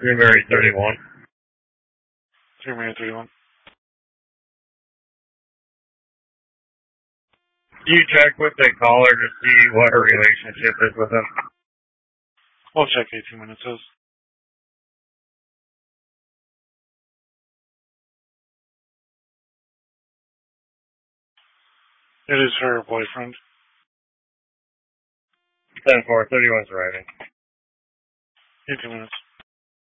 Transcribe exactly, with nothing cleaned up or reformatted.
You're married thirty-one. You're married thirty-one. Do you check with the caller to see what her relationship is with him? We'll check eighteen minutes says. It is her boyfriend. ten four, thirty-one's arriving. eighteen minutes.